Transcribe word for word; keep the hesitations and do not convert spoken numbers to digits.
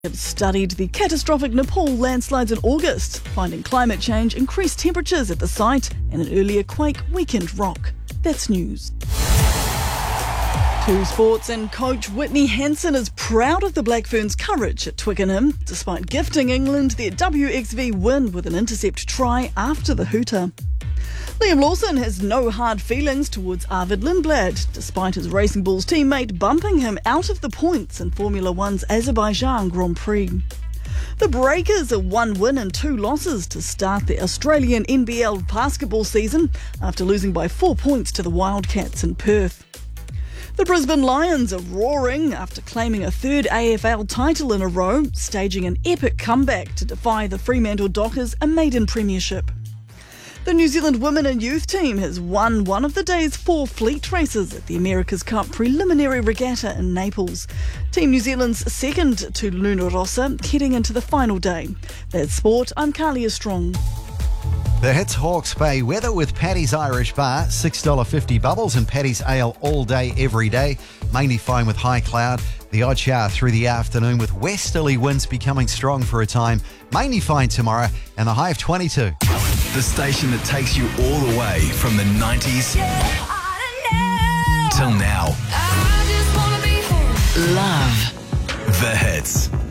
It studied the catastrophic Nepal landslides in August, finding climate change increased temperatures at the site and an earlier quake weakened rock. That's news. To sports, and coach Whitney Hansen is proud of the Black Ferns' courage at Twickenham, despite gifting England their W X V win with an intercept try after the hooter. Liam Lawson has no hard feelings towards Arvid Lindblad, despite his Racing Bulls teammate bumping him out of the points in Formula One's Azerbaijan Grand Prix. The Breakers are one win and two losses to start the Australian N B L basketball season after losing by four points to the Wildcats in Perth. The Brisbane Lions are roaring after claiming a third A F L title in a row, staging an epic comeback to defy the Fremantle Dockers, a maiden premiership. The New Zealand women and youth team has won one of the day's four fleet races at the America's Cup preliminary regatta in Naples. Team New Zealand's second to Luna Rossa, heading into the final day. That's sport. I'm Carlia Strong. The Hits Hawke's Bay weather with Paddy's Irish Bar, six dollars fifty bubbles and Paddy's Ale all day, every day. Mainly fine with high cloud. The odd shower through the afternoon with westerly winds becoming strong for a time. Mainly fine tomorrow and the high of twenty-two. The station that takes you all the way from the nineties till now. Love The Hits.